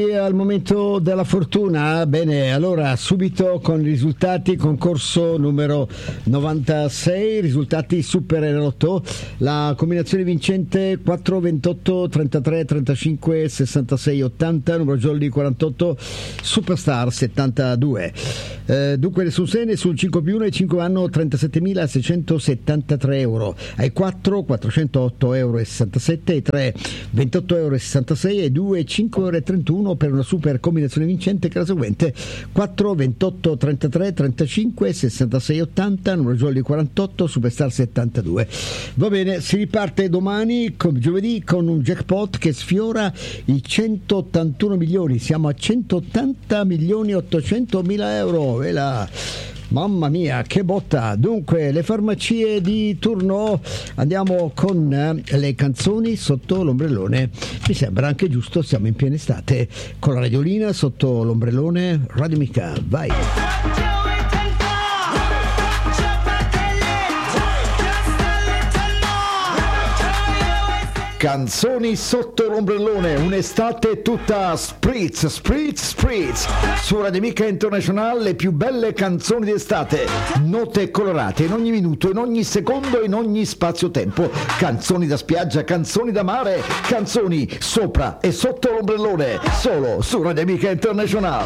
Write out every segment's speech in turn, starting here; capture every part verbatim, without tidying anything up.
Al momento della fortuna, bene, allora subito con i risultati, concorso numero novantasei, risultati Super Enalotto, la combinazione vincente quattro, ventotto, trentatré, trentacinque, sessantasei, ottanta, numero jolly quarantotto, Superstar settantadue. Eh, dunque nessun se, nessun cinque più uno, e cinque hanno trentasettemilaseicentosettantatré euro, ai quattro, quattrocentotto euro e sessantasette, ai tre, ventotto euro e sessantasei, ai due, cinque euro e trentuno per una super combinazione vincente che è la seguente: quattro, ventotto, trentatré, trentacinque, sessantasei, ottanta, numero jolly quarantotto, Superstar settantadue. Va bene, si riparte domani, come giovedì, con un jackpot che sfiora i centottantuno milioni, siamo a centottanta milioni ottocentomila euro, e la... Mamma mia, che botta! Dunque, le farmacie di turno, andiamo con le canzoni sotto l'ombrellone. Mi sembra anche giusto, siamo in piena estate, con la radiolina sotto l'ombrellone, Radio Amica, vai! Canzoni sotto l'ombrellone, un'estate tutta spritz, spritz, spritz. Su Radio Amica International le più belle canzoni di estate, note colorate in ogni minuto, in ogni secondo, in ogni spazio-tempo. Canzoni da spiaggia, canzoni da mare, canzoni sopra e sotto l'ombrellone, solo su Radio Amica International.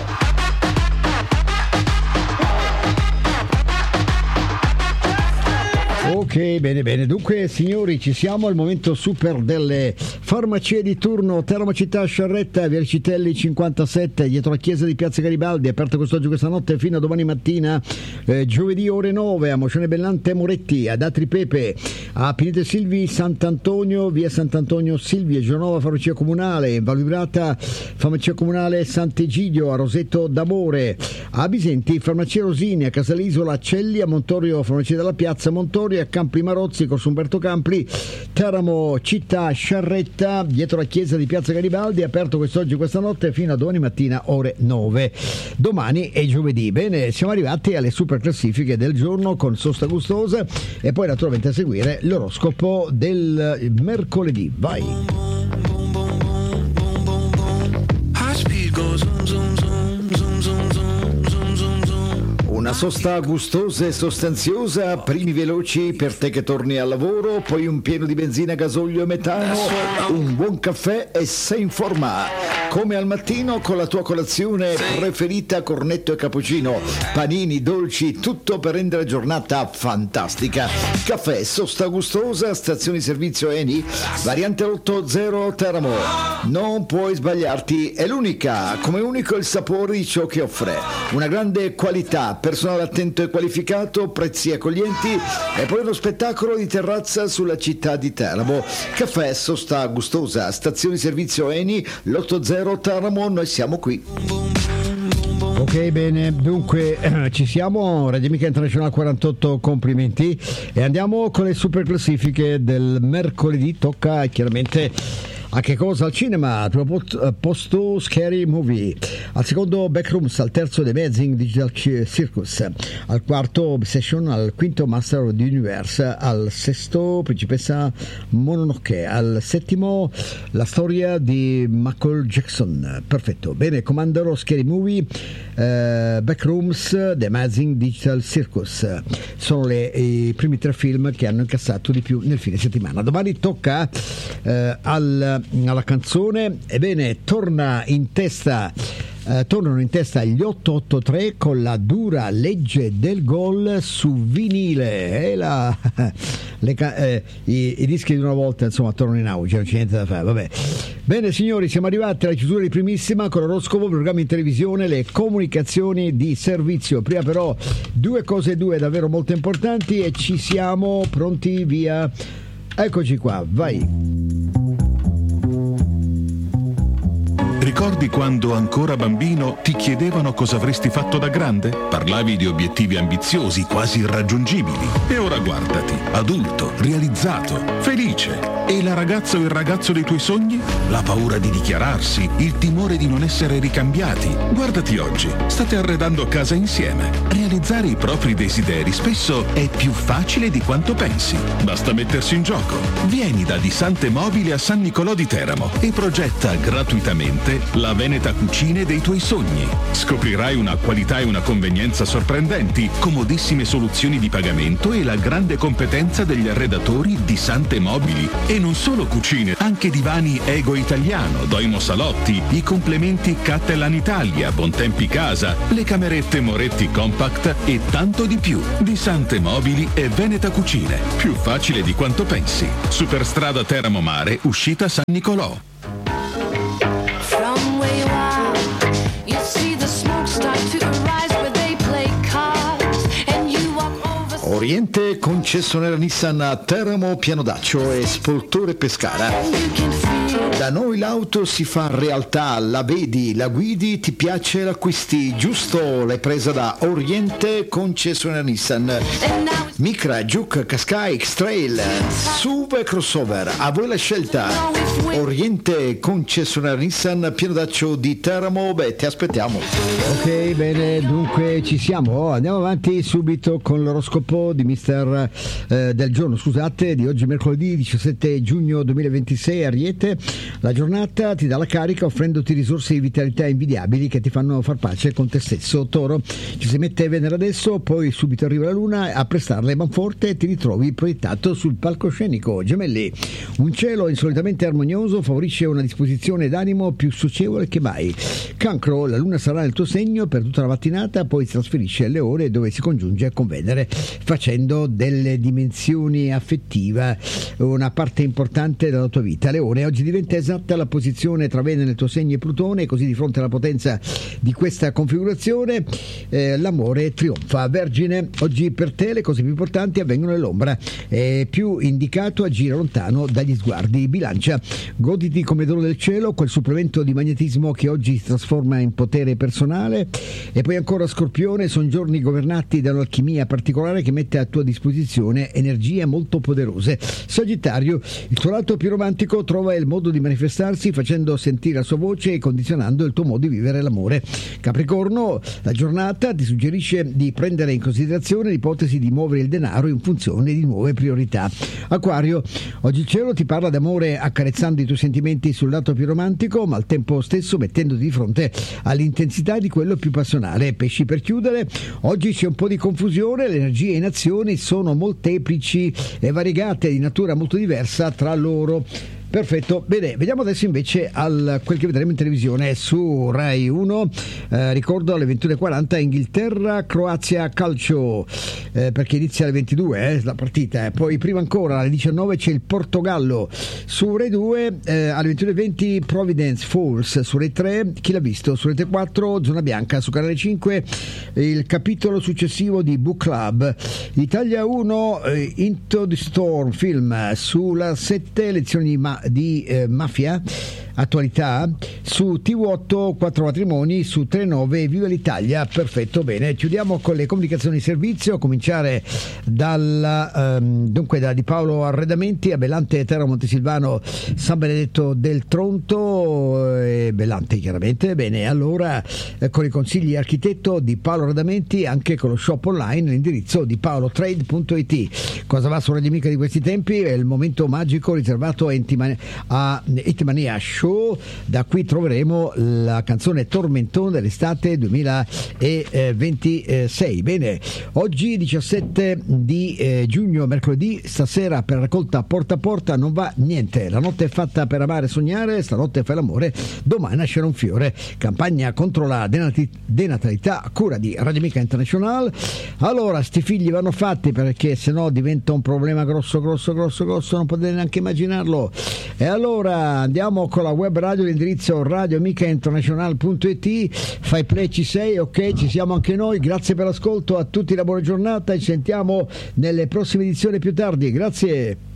Ok, bene, bene. Dunque, signori, ci siamo al momento super delle farmacie di turno. Teramo Città, Sciarretta, via Citelli cinquantasette, dietro la chiesa di Piazza Garibaldi, aperto quest'oggi, questa notte, fino a domani mattina, eh, giovedì ore nove, a Mocione Bellante Moretti, ad Atri Pepe, a Pinete Silvi, Sant'Antonio, via Sant'Antonio Silvia, Genova, farmacia comunale, Val Vibrata, farmacia comunale Sant'Egidio, a Roseto d'Amore, a Bisenti, farmacia Rosini, a Casalisola, a Celli, a Montorio, farmacia della Piazza Montorio, a Campli Marozzi, corso Umberto Campli, Teramo Città, Sciarretta, dietro la chiesa di Piazza Garibaldi, aperto quest'oggi, questa notte, fino a domani mattina ore nove. Domani è giovedì. Bene, siamo arrivati alle super classifiche del giorno con sosta gustosa e poi naturalmente a seguire l'oroscopo del mercoledì. Vai! Una sosta gustosa e sostanziosa, primi veloci per te che torni al lavoro, poi un pieno di benzina, gasolio e metano, un buon caffè e sei in forma. Come al mattino con la tua colazione preferita, cornetto e cappuccino, panini, dolci, tutto per rendere la giornata fantastica. Caffè, sosta gustosa, stazione di servizio Eni, variante ottanta Teramo. Non puoi sbagliarti, è l'unica, come unico il sapore di ciò che offre. Una grande qualità, personale attento e qualificato, prezzi accoglienti e poi uno spettacolo di terrazza sulla città di Teramo. Caffè, sosta gustosa, stazione di servizio Eni, l'ottanta Teramo, noi siamo qui. Ok, bene, dunque eh, ci siamo, Radio Amica International quarantotto, complimenti, e andiamo con le super classifiche del mercoledì. Tocca chiaramente a che cosa? Al cinema, al primo posto Scary Movie, al secondo Backrooms, al terzo The Amazing Digital Circus, al quarto Obsession, al quinto Master of the Universe, al sesto Principessa Mononoke, al settimo La storia di Michael Jackson. Perfetto, bene, Comandero, Scary Movie, eh, Backrooms, The Amazing Digital Circus sono le, i primi tre film che hanno incassato di più nel fine settimana. Domani tocca eh, al alla canzone. Ebbene, torna in testa eh, tornano in testa gli ottocentoottantatré con la dura legge del gol su vinile, e la, le, eh, i, i dischi di una volta insomma tornano in auge, non c'è niente da fare. Vabbè, bene signori, siamo arrivati alla chiusura di Primissima con l'oroscopo, programmi in televisione, le comunicazioni di servizio. Prima però due cose due davvero molto importanti e ci siamo pronti, via. Eccoci qua, vai. Ricordi quando ancora bambino ti chiedevano cosa avresti fatto da grande? Parlavi di obiettivi ambiziosi, quasi irraggiungibili. E ora guardati, adulto, realizzato, felice. E la ragazza o il ragazzo dei tuoi sogni? La paura di dichiararsi, il timore di non essere ricambiati. Guardati oggi, state arredando casa insieme. Realizzare i propri desideri spesso è più facile di quanto pensi. Basta mettersi in gioco. Vieni da Di Sante Mobili a San Nicolò di Teramo e progetta gratuitamente la Veneta Cucine dei tuoi sogni. Scoprirai una qualità e una convenienza sorprendenti, comodissime soluzioni di pagamento e la grande competenza degli arredatori di Sante Mobili. E non solo cucine, anche divani Ego Italiano, Doimo Salotti, i complementi Cattelan Italia, Bontempi Casa, le camerette Moretti Compact e tanto di più. Di Sante Mobili e Veneta Cucine. Più facile di quanto pensi. Superstrada Teramo Mare, uscita San Nicolò. Oriente, concessionaria Nissan a Teramo, Pianodaccio e Sportore Pescara. Da noi l'auto si fa realtà, la vedi, la guidi, ti piace, l'acquisti, giusto? L'hai presa da Oriente, concessionaria Nissan. Micra, Juke, Qashqai, X-Trail, S U V e crossover, a voi la scelta. Oriente, concessionaria Nissan, Pianodaccio di Teramo, beh, ti aspettiamo. Ok, bene, dunque ci siamo, andiamo avanti subito con l'oroscopo di mister eh, del giorno, scusate, di oggi mercoledì diciassette giugno duemilaventisei. Ariete, la giornata ti dà la carica offrendoti risorse di vitalità invidiabili che ti fanno far pace con te stesso. Toro, ci si mette Venere adesso, poi subito arriva la luna a prestarle manforte e ti ritrovi proiettato sul palcoscenico. Gemelli, un cielo insolitamente armonioso favorisce una disposizione d'animo più socievole che mai. Cancro, la luna sarà nel tuo segno per tutta la mattinata, poi si trasferisce alle ore dove si congiunge con Venere, facendo delle dimensioni affettive una parte importante della tua vita. Leone, oggi diventa esatta la posizione tra Venere nel tuo segno e Plutone, così di fronte alla potenza di questa configurazione eh, l'amore trionfa. Vergine, oggi per te le cose più importanti avvengono nell'ombra, è più indicato agire lontano dagli sguardi. Bilancia, goditi come dono del cielo quel supplemento di magnetismo che oggi si trasforma in potere personale. E poi ancora Scorpione, sono giorni governati da un'alchimia particolare che mette a tua disposizione energie molto poderose. Sagittario, il tuo lato più romantico trova il modo di manifestarsi facendo sentire la sua voce e condizionando il tuo modo di vivere l'amore. Capricorno, la giornata ti suggerisce di prendere in considerazione l'ipotesi di muovere il denaro in funzione di nuove priorità. Acquario, oggi il cielo ti parla d'amore accarezzando i tuoi sentimenti sul lato più romantico, ma al tempo stesso mettendoti di fronte all'intensità di quello più passionale. Pesci, per chiudere, oggi c'è un po' di confusione, le energie in azione sono molteplici e variegate, di natura molto diversa tra loro. Perfetto, bene, vediamo adesso invece al quel che vedremo in televisione su Rai uno. Eh, ricordo alle ventuno e quaranta Inghilterra Croazia calcio, eh, perché inizia alle ventidue eh, la partita, eh. Poi prima ancora alle diciannove c'è il Portogallo. Su Rai due eh, alle ventuno e venti Providence Falls. Su Rai tre Chi l'ha visto? Su Rete quattro Zona Bianca. Su Canale cinque il capitolo successivo di Book Club. Italia uno eh, Into the Storm film. Sulla sette lezioni di, ma- di eh, mafia, attualità. Su T V otto Quattro matrimoni. Su trentanove Viva l'Italia. Perfetto, bene, chiudiamo con le comunicazioni di servizio, a cominciare dalla um, dunque da Di Paolo Arredamenti a Bellante Terra Montesilvano San Benedetto del Tronto e Bellante chiaramente. Bene, allora eh, con i consigli architetto Di Paolo Arredamenti, anche con lo shop online, l'indirizzo di paolo trade punto it. Cosa va su Radio Amica di questi tempi? È il momento magico riservato a Intimania, a Intimania Show. Da qui troveremo la canzone Tormentone dell'estate duemilaventisei. Bene, oggi diciassette di eh, giugno, mercoledì, stasera per raccolta porta a porta non va niente. La notte è fatta per amare e sognare, stanotte fai l'amore, domani nascerà un fiore. Campagna contro la denat- denatalità a cura di Radio Amica International. Allora, sti figli vanno fatti, perché sennò diventa un problema grosso grosso grosso grosso, non potete neanche immaginarlo. E allora andiamo con la web radio, l'indirizzo radio amica international punto it. Fai play, ci sei? Ok, ci siamo anche noi. Grazie per l'ascolto, a tutti la buona giornata e ci sentiamo nelle prossime edizioni più tardi. Grazie.